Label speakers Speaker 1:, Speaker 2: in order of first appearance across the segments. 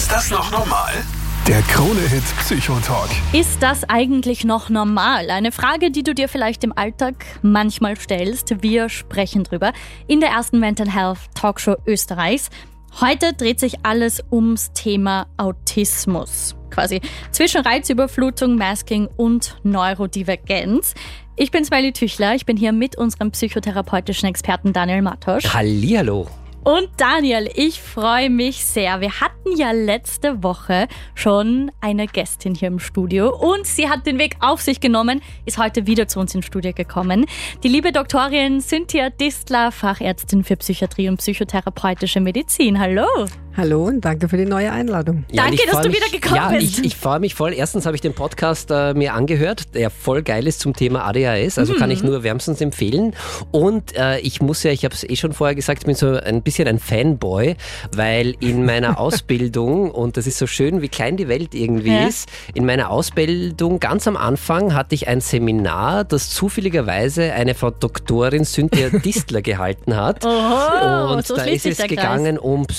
Speaker 1: Ist das noch normal? Der Krone-Hit Psychotalk.
Speaker 2: Ist das eigentlich noch normal? Eine Frage, die du dir vielleicht im Alltag manchmal stellst. Wir sprechen drüber in der ersten Mental Health Talkshow Österreichs. Heute dreht sich alles ums Thema Autismus. Quasi zwischen Reizüberflutung, Masking und Neurodivergenz. Ich bin Smiley Tüchler, ich bin hier mit unserem psychotherapeutischen Experten Daniel Matosch.
Speaker 3: Hallihallo.
Speaker 2: Und Daniel, ich freue mich sehr. Wir hatten ja letzte Woche schon eine Gästin hier im Studio und sie hat den Weg auf sich genommen, ist heute wieder zu uns ins Studio gekommen. Die liebe Doktorin Cynthia Distler, Fachärztin für Psychiatrie und psychotherapeutische Medizin. Hallo.
Speaker 4: Hallo und danke für die neue Einladung.
Speaker 3: Ja,
Speaker 2: danke, dass du wieder gekommen bist.
Speaker 3: Ich freue mich voll. Erstens habe ich den Podcast mir angehört, der voll geil ist zum Thema ADHS, also kann ich nur wärmstens empfehlen. Und ich habe es schon vorher gesagt, ich bin so ein bisschen ein Fanboy, weil in meiner Ausbildung, und das ist so schön, wie klein die Welt irgendwie ist, in meiner Ausbildung ganz am Anfang hatte ich ein Seminar, das zufälligerweise eine Frau Doktorin Cynthia Distler gehalten hat. Und
Speaker 2: so
Speaker 3: da ist es gegangen um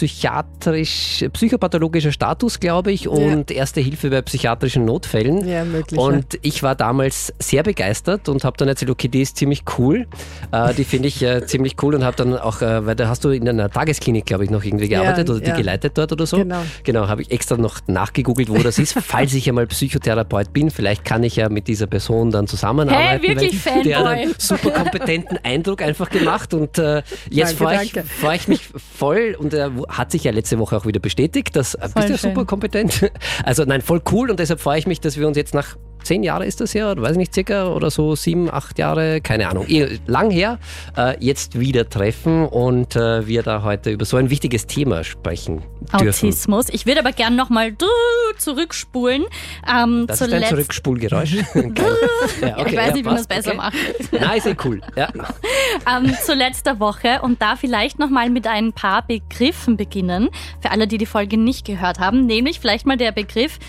Speaker 3: psychopathologischer Status, glaube ich, und Erste Hilfe bei psychiatrischen Notfällen.
Speaker 4: Ja, möglich.
Speaker 3: Und ich war damals sehr begeistert und habe dann erzählt, okay, die ist ziemlich cool. Die finde ich ziemlich cool und habe dann auch, weil da hast du in einer Tagesklinik, glaube ich, noch irgendwie gearbeitet oder die geleitet dort oder so. Genau, habe ich extra noch nachgegoogelt, wo das ist, falls ich einmal Psychotherapeut bin. Vielleicht kann ich ja mit dieser Person dann zusammenarbeiten.
Speaker 2: Hey, wirklich Fanboy.
Speaker 3: Der hat einen super kompetenten Eindruck einfach gemacht und jetzt freue ich mich voll und er hat sich ja letzte Woche auch wieder bestätigt, dass bist ja super kompetent. Also nein, voll cool und deshalb freue ich mich, dass wir uns jetzt nach 10 Jahre ist das ja, oder weiß ich nicht, circa oder so 7, 8 Jahre, keine Ahnung, lang her, jetzt wieder treffen und wir da heute über so ein wichtiges Thema sprechen dürfen.
Speaker 2: Autismus. Ich würde aber gerne nochmal zurückspulen.
Speaker 3: Das ist ein Zurückspulgeräusch.
Speaker 2: Ich weiß nicht, wie man es besser macht.
Speaker 3: Nein, ist eh cool. Ja.
Speaker 2: Zu letzter Woche und da vielleicht nochmal mit ein paar Begriffen beginnen, für alle, die die Folge nicht gehört haben, nämlich vielleicht mal der Begriff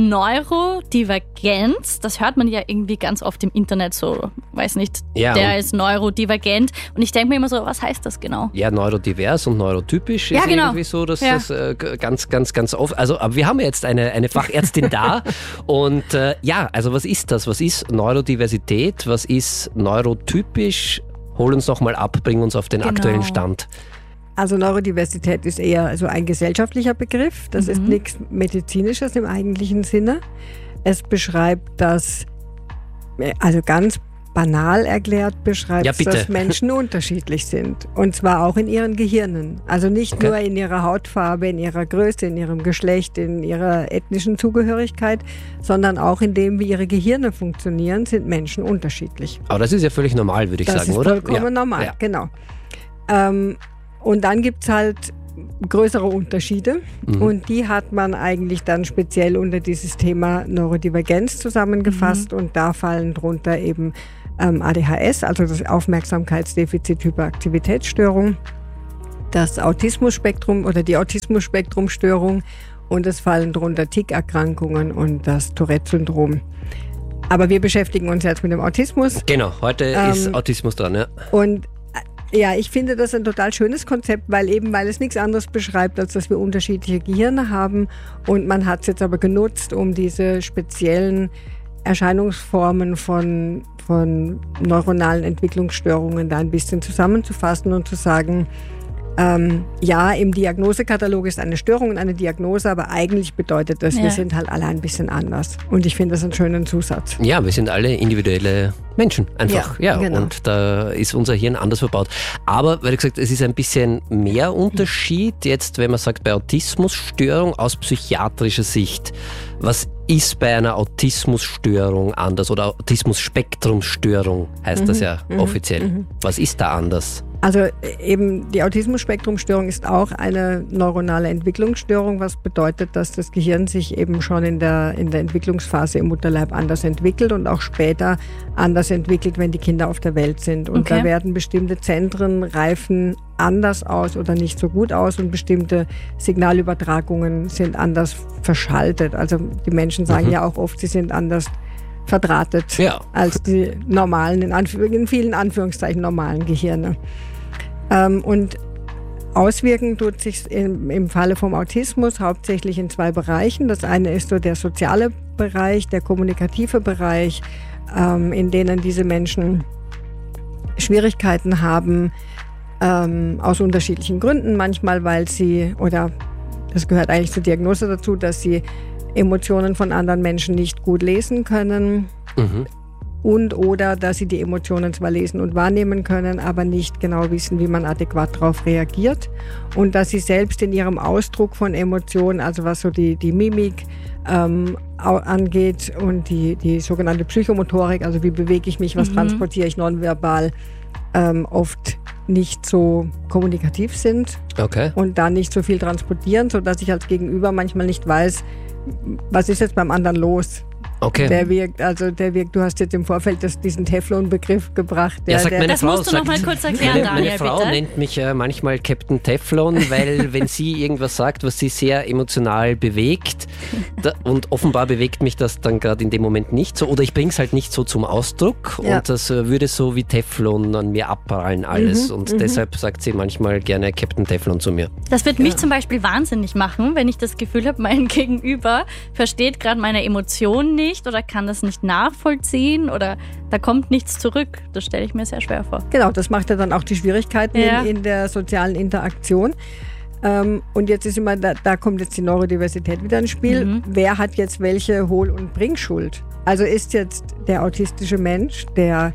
Speaker 2: Neurodivergenz. Das hört man ja irgendwie ganz oft im Internet so, weiß nicht, der ist neurodivergent und ich denke mir immer so, was heißt das genau? Ja,
Speaker 3: neurodivers und neurotypisch ist irgendwie so, dass das ganz oft, also aber wir haben jetzt eine Fachärztin da und also was ist das? Was ist Neurodiversität? Was ist neurotypisch? Hol uns noch mal ab, bring uns auf den aktuellen Stand.
Speaker 4: Also Neurodiversität ist eher so ein gesellschaftlicher Begriff. Das ist nichts Medizinisches im eigentlichen Sinne. Es beschreibt das, also ganz banal erklärt, dass Menschen unterschiedlich sind. Und zwar auch in ihren Gehirnen. Also nicht nur in ihrer Hautfarbe, in ihrer Größe, in ihrem Geschlecht, in ihrer ethnischen Zugehörigkeit, sondern auch in dem, wie ihre Gehirne funktionieren, sind Menschen unterschiedlich.
Speaker 3: Aber das ist ja völlig normal, würde ich sagen, oder?
Speaker 4: Das ist vollkommen normal, genau. Und dann gibt es halt größere Unterschiede und die hat man eigentlich dann speziell unter dieses Thema Neurodivergenz zusammengefasst und da fallen drunter eben ADHS, also das Aufmerksamkeitsdefizit-Hyperaktivitätsstörung, das Autismus-Spektrum oder die Autismus-Spektrum-Störung und es fallen drunter Tickerkrankungen und das Tourette-Syndrom. Aber wir beschäftigen uns jetzt mit dem Autismus.
Speaker 3: Genau, heute ist Autismus dran, ja.
Speaker 4: Und ich finde das ein total schönes Konzept, weil es nichts anderes beschreibt, als dass wir unterschiedliche Gehirne haben. Und man hat es jetzt aber genutzt, um diese speziellen Erscheinungsformen von neuronalen Entwicklungsstörungen da ein bisschen zusammenzufassen und zu sagen, im Diagnosekatalog ist eine Störung und eine Diagnose, aber eigentlich bedeutet das, wir sind halt alle ein bisschen anders. Und ich finde das einen schönen Zusatz.
Speaker 3: Ja, wir sind alle individuelle Menschen einfach. Ja, genau. Und da ist unser Hirn anders verbaut. Aber, weil du gesagt hast, es ist ein bisschen mehr Unterschied jetzt, wenn man sagt, bei Autismusstörung aus psychiatrischer Sicht. Was ist bei einer Autismusstörung anders oder Autismus-Spektrum-Störung heißt das ja offiziell. Was ist da anders?
Speaker 4: Also eben die Autismus-Spektrum-Störung ist auch eine neuronale Entwicklungsstörung, was bedeutet, dass das Gehirn sich eben schon in der Entwicklungsphase im Mutterleib anders entwickelt und auch später anders entwickelt, wenn die Kinder auf der Welt sind. Und da werden bestimmte Zentren reifen anders aus oder nicht so gut aus und bestimmte Signalübertragungen sind anders verschaltet. Also die Menschen sagen ja auch oft, sie sind anders verdrahtet als die normalen, in vielen Anführungszeichen normalen Gehirne. Und Auswirken tut sich im Falle vom Autismus hauptsächlich in 2 Bereichen. Das eine ist so der soziale Bereich, der kommunikative Bereich, in denen diese Menschen Schwierigkeiten haben, aus unterschiedlichen Gründen. Manchmal, weil sie, oder das gehört eigentlich zur Diagnose dazu, dass sie Emotionen von anderen Menschen nicht gut lesen können. Und oder dass sie die Emotionen zwar lesen und wahrnehmen können, aber nicht genau wissen, wie man adäquat darauf reagiert. Und dass sie selbst in ihrem Ausdruck von Emotionen, also was so die Mimik angeht und die sogenannte Psychomotorik, also wie bewege ich mich, was transportiere ich nonverbal, oft nicht so kommunikativ sind und da nicht so viel transportieren, sodass ich als Gegenüber manchmal nicht weiß, was ist jetzt beim anderen los.
Speaker 3: Okay.
Speaker 4: Der wirkt, du hast jetzt im Vorfeld diesen Teflon-Begriff gebracht.
Speaker 3: Das
Speaker 2: musst du noch mal kurz erklären, Daniel,
Speaker 3: meine Frau
Speaker 2: bitte.
Speaker 3: nennt mich manchmal Captain Teflon, weil wenn sie irgendwas sagt, was sie sehr emotional bewegt, und offenbar bewegt mich das dann gerade in dem Moment nicht so, oder ich bringe es halt nicht so zum Ausdruck und das würde so wie Teflon an mir abprallen alles und deshalb sagt sie manchmal gerne Captain Teflon zu mir.
Speaker 2: Das wird mich zum Beispiel wahnsinnig machen, wenn ich das Gefühl habe, mein Gegenüber versteht gerade meine Emotionen nicht oder kann das nicht nachvollziehen oder da kommt nichts zurück. Das stelle ich mir sehr schwer vor.
Speaker 4: Genau, das macht ja dann auch die Schwierigkeiten in der sozialen Interaktion. Und jetzt ist immer, da kommt jetzt die Neurodiversität wieder ins Spiel. Wer hat jetzt welche Hohl- und Bringschuld? Also ist jetzt der autistische Mensch, der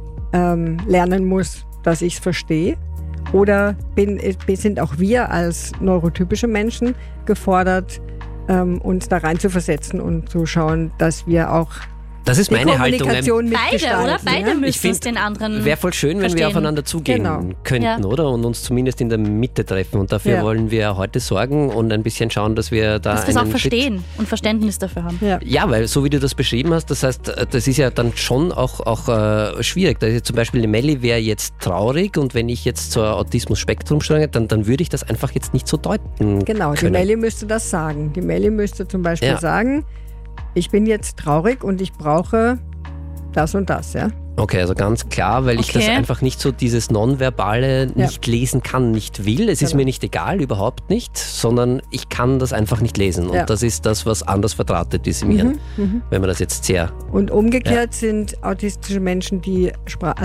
Speaker 4: lernen muss, dass ich es verstehe? Oder sind auch wir als neurotypische Menschen gefordert, uns da rein zu versetzen und zu schauen, dass wir auch
Speaker 3: das ist meine Haltung.
Speaker 2: Beide müssen es den anderen
Speaker 3: wäre voll schön, wenn wir aufeinander zugehen könnten, oder? Und uns zumindest in der Mitte treffen. Und dafür wollen wir heute sorgen und ein bisschen schauen, dass wir da
Speaker 2: dass wir es auch verstehen und Verständnis dafür haben.
Speaker 3: Ja, weil so wie du das beschrieben hast, das heißt, das ist ja dann schon auch schwierig. Da ist jetzt zum Beispiel die Melli wäre jetzt traurig und wenn ich jetzt zur Autismus-Spektrum-Störung dann würde ich das einfach jetzt nicht so deuten
Speaker 4: Genau,
Speaker 3: können.
Speaker 4: Die Melli müsste das sagen. Die Melli müsste zum Beispiel sagen, ich bin jetzt traurig und ich brauche das und das, ja.
Speaker 3: Okay, also ganz klar, weil ich das einfach nicht so dieses Nonverbale nicht lesen kann, nicht will. Es ist mir nicht egal, überhaupt nicht, sondern ich kann das einfach nicht lesen. Und das ist das, was anders verdrahtet ist in mir, wenn man das jetzt sehr...
Speaker 4: Und umgekehrt sind autistische Menschen, die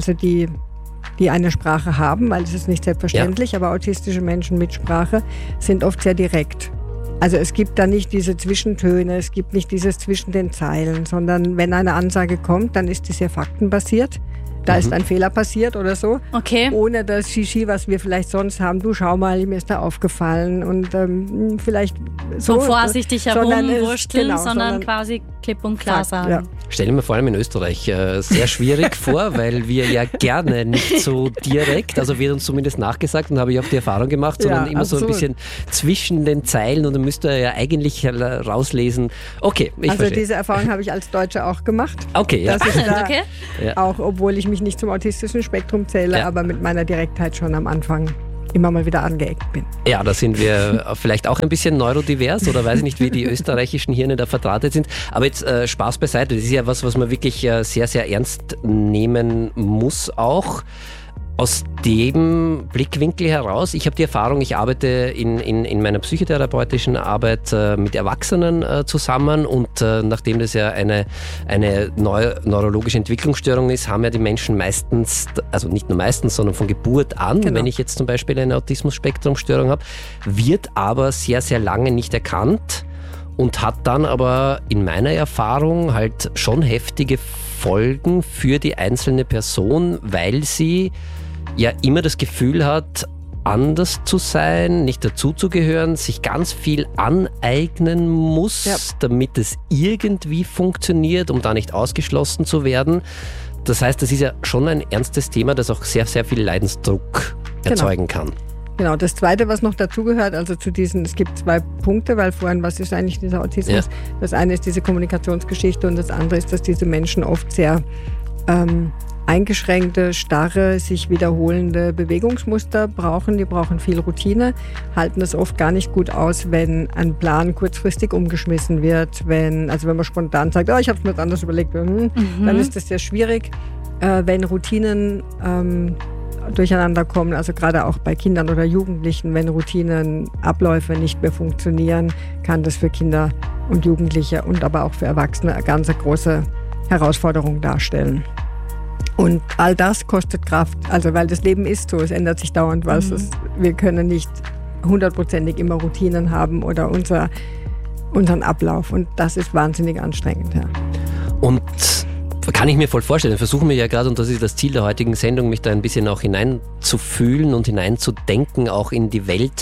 Speaker 4: eine Sprache haben, weil es ist nicht selbstverständlich, aber autistische Menschen mit Sprache sind oft sehr direkt. Also es gibt da nicht diese Zwischentöne, es gibt nicht dieses zwischen den Zeilen, sondern wenn eine Ansage kommt, dann ist die sehr faktenbasiert. Da ist ein Fehler passiert oder so.
Speaker 2: Okay.
Speaker 4: Ohne das Shishi, was wir vielleicht sonst haben. Du, schau mal, mir ist da aufgefallen und vielleicht
Speaker 2: so vorsichtig herumwursteln, sondern quasi klipp und klar sagen.
Speaker 3: Ja. Stelle mir vor allem in Österreich sehr schwierig vor, weil wir ja gerne nicht so direkt, also wird uns zumindest nachgesagt und habe ich auch die Erfahrung gemacht, sondern immer so ein bisschen zwischen den Zeilen und dann müsste er ja eigentlich rauslesen. Okay, ich verstehe.
Speaker 4: Diese Erfahrung habe ich als Deutsche auch gemacht.
Speaker 3: Okay, ja.
Speaker 4: Dass ich da auch, obwohl ich mich nicht zum autistischen Spektrum zähle, aber mit meiner Direktheit schon am Anfang immer mal wieder angeeckt bin.
Speaker 3: Ja, da sind wir vielleicht auch ein bisschen neurodivers oder weiß ich nicht, wie die österreichischen Hirne da verdrahtet sind. Aber jetzt Spaß beiseite, das ist ja was man wirklich sehr, sehr ernst nehmen muss auch. Aus dem Blickwinkel heraus, ich habe die Erfahrung, ich arbeite in meiner psychotherapeutischen Arbeit mit Erwachsenen zusammen und nachdem das ja eine neurologische Entwicklungsstörung ist, haben ja die Menschen meistens, also nicht nur meistens, sondern von Geburt an, wenn ich jetzt zum Beispiel eine Autismus-Spektrum-Störung habe, wird aber sehr, sehr lange nicht erkannt und hat dann aber in meiner Erfahrung halt schon heftige Folgen für die einzelne Person, weil sie ja immer das Gefühl hat, anders zu sein, nicht dazuzugehören, sich ganz viel aneignen muss, damit es irgendwie funktioniert, um da nicht ausgeschlossen zu werden. Das heißt, das ist ja schon ein ernstes Thema, das auch sehr, sehr viel Leidensdruck erzeugen kann.
Speaker 4: Genau, das Zweite, was noch dazugehört, also es gibt 2 Punkte, weil vorhin, was ist eigentlich dieser Autismus? Ja. Das eine ist diese Kommunikationsgeschichte und das andere ist, dass diese Menschen oft sehr eingeschränkte, starre, sich wiederholende Bewegungsmuster brauchen. Die brauchen viel Routine, halten es oft gar nicht gut aus, wenn ein Plan kurzfristig umgeschmissen wird. Wenn man spontan sagt, ich habe es mir jetzt anders überlegt, dann ist das sehr schwierig. Wenn Routinen durcheinander kommen, also gerade auch bei Kindern oder Jugendlichen, wenn Routinen, Abläufe nicht mehr funktionieren, kann das für Kinder und Jugendliche und aber auch für Erwachsene eine ganz große Herausforderung darstellen. Und all das kostet Kraft, also weil das Leben ist so, es ändert sich dauernd was. Wir können nicht 100%ig immer Routinen haben oder unseren Ablauf und das ist wahnsinnig anstrengend. Ja.
Speaker 3: Und kann ich mir voll vorstellen. Ich versuche mir ja gerade, und das ist das Ziel der heutigen Sendung, mich da ein bisschen auch hineinzufühlen und hineinzudenken, auch in die Welt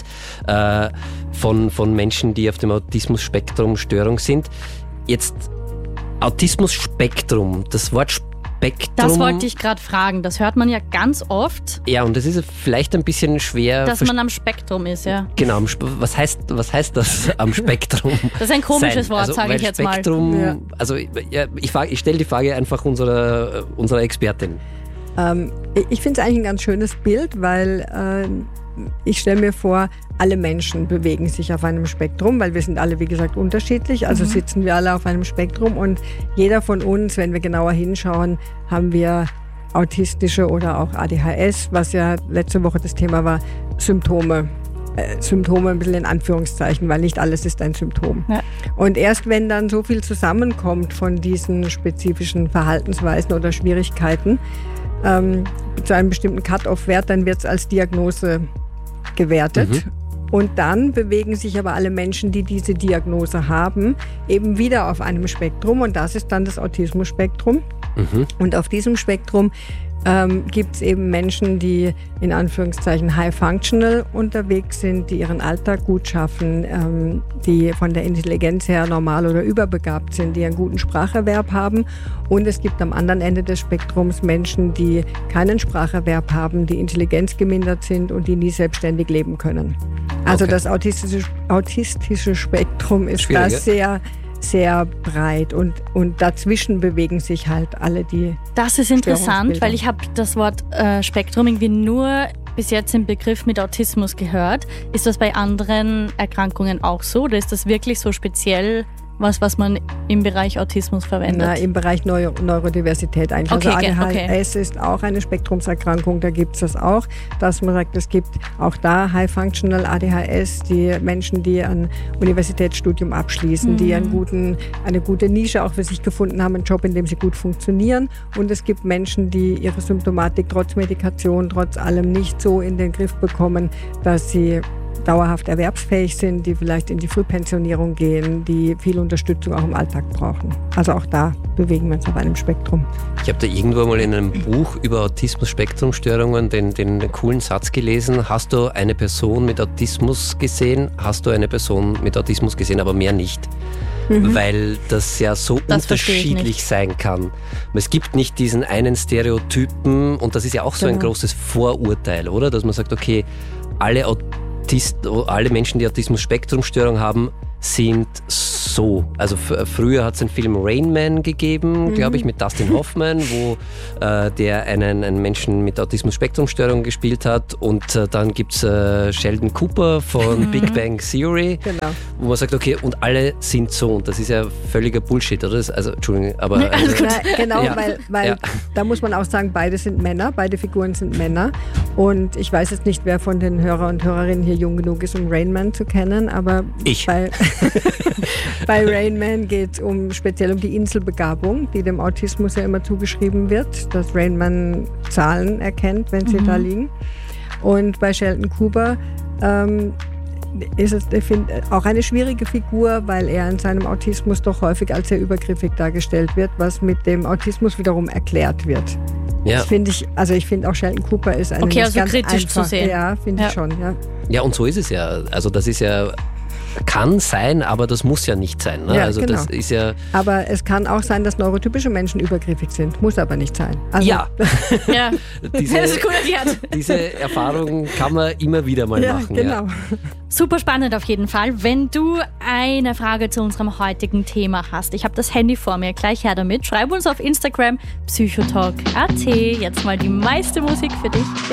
Speaker 3: von Menschen, die auf dem Autismus-Spektrum-Störung sind. Jetzt Autismus-Spektrum, das Wort Spektrum.
Speaker 2: Das wollte ich gerade fragen. Das hört man ja ganz oft.
Speaker 3: Ja, und das ist vielleicht ein bisschen schwer.
Speaker 2: Dass man am Spektrum ist, ja.
Speaker 3: Genau, was heißt das am Spektrum?
Speaker 2: Das ist ein komisches Wort, sage ich jetzt
Speaker 3: Spektrum,
Speaker 2: mal. Ja.
Speaker 3: Also ich stelle die Frage einfach unserer Expertin.
Speaker 4: Ich finde es eigentlich ein ganz schönes Bild, weil ich stelle mir vor, alle Menschen bewegen sich auf einem Spektrum, weil wir sind alle, wie gesagt, unterschiedlich. Also sitzen wir alle auf einem Spektrum und jeder von uns, wenn wir genauer hinschauen, haben wir autistische oder auch ADHS, was ja letzte Woche das Thema war, Symptome ein bisschen in Anführungszeichen, weil nicht alles ist ein Symptom. Ja. Und erst wenn dann so viel zusammenkommt von diesen spezifischen Verhaltensweisen oder Schwierigkeiten, zu einem bestimmten Cut-off-Wert, dann wird es als Diagnose gewertet. Und dann bewegen sich aber alle Menschen, die diese Diagnose haben, eben wieder auf einem Spektrum und das ist dann das Autismus-Spektrum. Und auf diesem Spektrum gibt es eben Menschen, die in Anführungszeichen high functional unterwegs sind, die ihren Alltag gut schaffen, die von der Intelligenz her normal oder überbegabt sind, die einen guten Spracherwerb haben. Und es gibt am anderen Ende des Spektrums Menschen, die keinen Spracherwerb haben, die Intelligenz gemindert sind und die nie selbstständig leben können. Also das autistische Spektrum ist da sehr, sehr breit und dazwischen bewegen sich halt alle die.
Speaker 2: Das ist interessant, weil ich habe das Wort Spektrum irgendwie nur bis jetzt im Begriff mit Autismus gehört. Ist das bei anderen Erkrankungen auch so oder ist das wirklich so speziell was man im Bereich Autismus verwendet?
Speaker 4: Im Bereich Neurodiversität eigentlich.
Speaker 2: Okay,
Speaker 4: also ADHS ist auch eine Spektrumserkrankung, da gibt es das auch, dass man sagt, es gibt auch da High Functional ADHS, die Menschen, die ein Universitätsstudium abschließen, die eine gute Nische auch für sich gefunden haben, einen Job, in dem sie gut funktionieren. Und es gibt Menschen, die ihre Symptomatik trotz Medikation, trotz allem nicht so in den Griff bekommen, dass sie dauerhaft erwerbsfähig sind, die vielleicht in die Frühpensionierung gehen, die viel Unterstützung auch im Alltag brauchen. Also auch da bewegen wir uns auf einem Spektrum.
Speaker 3: Ich habe da irgendwo mal in einem Buch über Autismus-Spektrum-Störungen den coolen Satz gelesen, hast du eine Person mit Autismus gesehen, hast du eine Person mit Autismus gesehen, aber mehr nicht. Weil das ja so unterschiedlich sein kann. Es gibt nicht diesen einen Stereotypen und das ist ja auch so ein großes Vorurteil, oder? Dass man sagt, okay, alle Menschen, die Autismus-Spektrum-Störung haben, sind so. Also früher hat es einen Film Rain Man gegeben, glaube ich, mit Dustin Hoffman, wo der einen Menschen mit Autismus-Spektrum-Störung gespielt hat. Und dann gibt es Sheldon Cooper von Big Bang Theory, wo man sagt, okay, und alle sind so. Und das ist ja völliger Bullshit, oder? Entschuldigung, aber...
Speaker 4: weil da muss man auch sagen, beide sind Männer, beide Figuren sind Männer. Und ich weiß jetzt nicht, wer von den Hörer und Hörerinnen hier jung genug ist, um Rain Man zu kennen, aber bei Rain Man geht es speziell um die Inselbegabung, die dem Autismus ja immer zugeschrieben wird, dass Rain Man Zahlen erkennt, wenn sie da liegen. Und bei Sheldon Cooper ist es, ich finde, auch eine schwierige Figur, weil er in seinem Autismus doch häufig als sehr übergriffig dargestellt wird, was mit dem Autismus wiederum erklärt wird.
Speaker 3: Ja.
Speaker 4: Das finde ich, also ich finde auch Sheldon Cooper ist eine
Speaker 2: also
Speaker 4: ganz
Speaker 2: kritisch
Speaker 4: einfach,
Speaker 2: zu sehen.
Speaker 4: Ja, finde ich schon, ja.
Speaker 3: Ja, und so ist es ja. Also das ist ja, kann sein, aber das muss ja nicht sein. Ne?
Speaker 4: Ja,
Speaker 3: also
Speaker 4: genau.
Speaker 3: Das ist ja.
Speaker 4: Aber es kann auch sein, dass neurotypische Menschen übergriffig sind. Muss aber nicht sein. Also
Speaker 2: ja. Das ist gut erklärt.
Speaker 3: Diese Erfahrung kann man immer wieder mal machen.
Speaker 4: Genau.
Speaker 2: Ja. Super spannend auf jeden Fall. Wenn du eine Frage zu unserem heutigen Thema hast, ich habe das Handy vor mir, gleich her damit. Schreib uns auf Instagram psychotalk.at. Jetzt mal die meiste Musik für dich.